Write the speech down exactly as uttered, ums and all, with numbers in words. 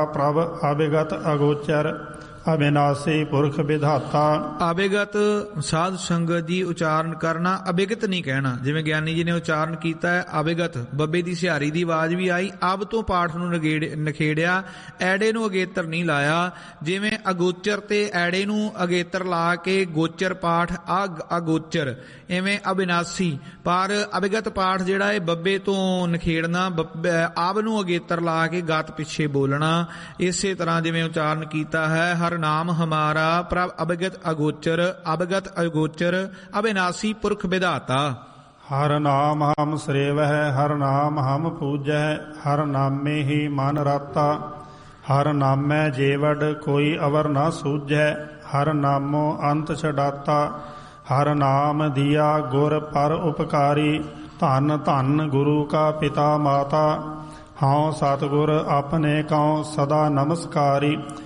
ਪ੍ਰਭ ਅਬਿਗਤ ਅਗੋਚਰ ਅਬਿਨਾਸੀ ਪੁਰਖ ਵਿਧਾਤਾ। ਅਬਿਗਤ ਸਾਧ ਸੰਗਤ ਦੀ ਉਚਾਰਨ ਕਰਨਾ, ਅਬਿਗਤ ਨਹੀਂ ਕਹਿਣਾ। ਜਿਵੇਂ ਗਿਆਨੀ ਜੀ ਨੇ ਉਚਾਰਨ ਕੀਤਾ ਹੈ ਅਬਿਗਤ, ਬੱਬੇ ਦੀ ਸਿਹਾਰੀ ਦੀ ਆਵਾਜ਼ ਵੀ ਆਈ, ਅਬ ਤੋਂ ਪਾਠ ਨੂੰ ਨਗੇੜ ਨਖੇੜਿਆ, ਐੜੇ ਨੂੰ ਅਗੇਤਰ ਨਹੀਂ ਲਾਇਆ। ਜਿਵੇਂ ਅਗੋਚਰ ਤੇ ਐੜੇ ਨੂੰ ਅਗੇਤਰ ਲਾ ਕੇ ਗੋਚਰ ਪਾਠ ਅਗ ਅਗੋਚਰ, ਇਵੇਂ ਅਬਿਨਾਸੀ। ਪਰ ਅਬਿਗਤ ਪਾਠ ਜਿਹੜਾ ਹੈ ਬੱਬੇ ਤੋਂ ਨਖੇੜਨਾ, ਆਬ ਨੂੰ ਅਗੇਤਰ ਲਾ ਕੇ ਗਤ ਪਿੱਛੇ ਬੋਲਣਾ। ਇਸੇ ਤਰ੍ਹਾਂ ਜਿਵੇਂ ਉਚਾਰਨ ਕੀਤਾ ਹੈ ਹਰ ਨਾਮ ਹਮਾਰਾ ਪ੍ਰਭ ਅਬਿਗਤ ਅਗੋਚਰ ਅਬਿਗਤ ਅਗੋਚਰ ਅਬਿਨਾਸੀ ਪੁਰਖ ਵਿਧਾਤਾ। ਹਰ ਨਾਮ ਹਮ ਸਰੇਵਹਿ ਹਰ ਨਾਮ ਹਮ ਪੂਜੈ ਹਰ ਨਾਮੇ ਹੀ ਮਨ ਰਾਤਾ। ਹਰ ਨਾਮੈ ਜੇਵਡ ਕੋਈ ਅਵਰ ਨਾ ਸੂਝੈ ਹਰ ਨਾਮੋ ਅੰਤ ਛਡਾਤਾ। ਹਰ ਨਾਮ ਦਿਆ ਗੁਰ ਪਰ ਉਪਕਾਰੀ ਧੰਨ ਧੰਨ ਗੁਰੂ ਕਾ ਪਿਤਾ ਮਾਤਾ। ਹਉ ਸਤਿਗੁਰ ਆਪਣੇ ਕਉ ਸਦਾ ਨਮਸਕਾਰੀ।